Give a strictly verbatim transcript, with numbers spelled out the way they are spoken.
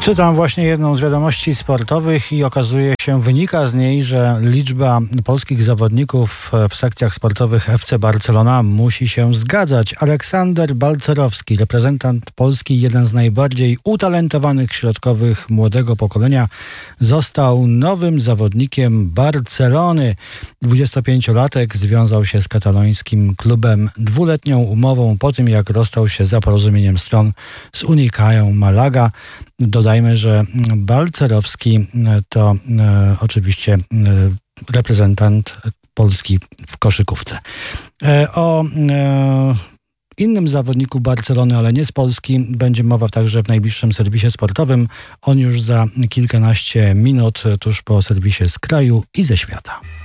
Czytam właśnie jedną z wiadomości sportowych i okazuje się, wynika z niej, że liczba polskich zawodników w sekcjach sportowych F C Barcelona musi się zgadzać. Aleksander Balcerowski, reprezentant Polski, jeden z najbardziej utalentowanych środkowych młodego pokolenia, został nowym zawodnikiem Barcelony. dwudziestopięciolatek związał się z katalońskim klubem dwuletnią umową po tym, jak rozstał się za porozumieniem stron z Unikają Malaga. Dodajmy, że Balcerowski to e, oczywiście e, reprezentant Polski w koszykówce. E, o e, innym zawodniku Barcelony, ale nie z Polski, będzie mowa także w najbliższym serwisie sportowym. On już za kilkanaście minut, tuż po serwisie z kraju i ze świata.